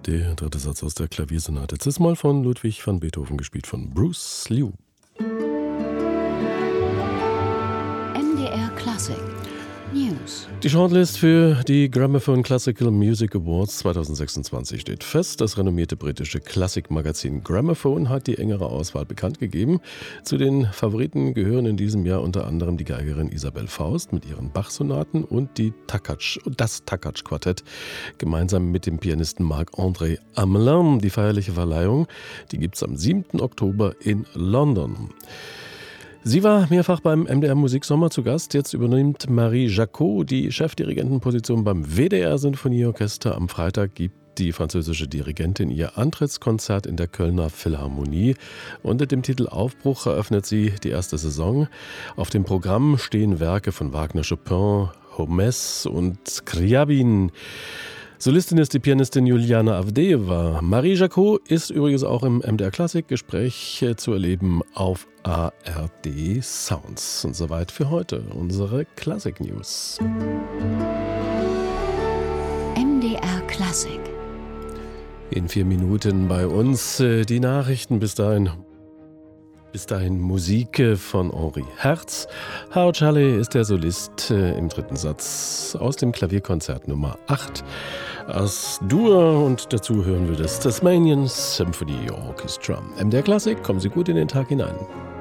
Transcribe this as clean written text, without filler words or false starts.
Der dritte Satz aus der Klaviersonate Cis-Moll von Ludwig van Beethoven, gespielt von Bruce Liu. MDR Classic News. Die Shortlist für die Gramophone Classical Music Awards 2026 steht fest. Das renommierte britische Klassikmagazin Gramophone hat die engere Auswahl bekannt gegeben. Zu den Favoriten gehören in diesem Jahr unter anderem die Geigerin Isabelle Faust mit ihren Bach-Sonaten und das Takacs-Quartett gemeinsam mit dem Pianisten Marc-André Amelin. Die feierliche Verleihung, die gibt es am 7. Oktober in London. Sie war mehrfach beim MDR Musiksommer zu Gast. Jetzt übernimmt Marie Jacot die Chefdirigentenposition beim WDR Sinfonieorchester. Am Freitag gibt die französische Dirigentin ihr Antrittskonzert in der Kölner Philharmonie. Unter dem Titel Aufbruch eröffnet sie die erste Saison. Auf dem Programm stehen Werke von Wagner, Chopin, Homais und Scriabin. Solistin ist die Pianistin Juliana Avdeeva. Marie Jacot ist übrigens auch im MDR Klassik Gespräch zu erleben auf ARD Sounds. Und soweit für heute unsere Klassik News. MDR Klassik. In 4 Minuten bei uns die Nachrichten. Bis dahin Musik von Henri Herz. Hao Challe ist der Solist im dritten Satz aus dem Klavierkonzert Nummer 8 aus Dur, und dazu hören wir das Tasmanian Symphony Orchestra. MDR Klassik, kommen Sie gut in den Tag hinein.